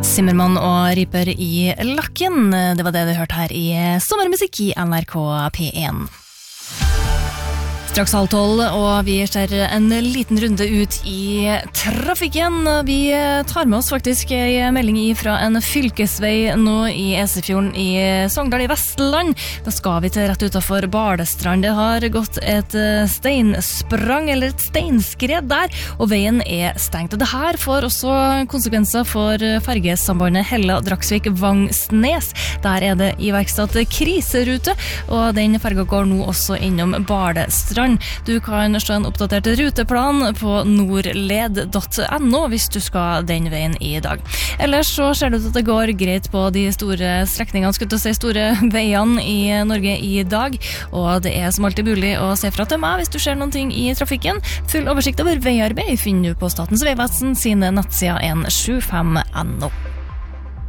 Zimmermann og Riper i lakken. Det var det du hørte her i Sommermusikk i NRK P1. Straks 11:30, og vi ser en liten runde ut i trafikken. Vi tar med oss faktisk en melding fra en fylkesvei nå i Esefjorden i Sogndal i Vestland. Da skal vi til rett utenfor Balestrand. Det har gått et steinsprang, eller et steinskred der, og veien er stengt. Det her får også konsekvenser for fergesambandet Hella-Dragsvik-Vangsnes. Der er det iverksatt kriserute, og den ferga går nå også innom Balestrand. Du kan se en oppdatert ruteplan på nordled.no hvis du skal den veien i dag. Ellers så ser det ut at det går greit på de store strekningene, skulle til å si store veiene i Norge i dag, og det er som alltid mulig å se fra til meg hvis du ser noen ting i trafikken. Full oversikt over veiarbeid finner du på Statens Vegvesen sine nettsider 175.no.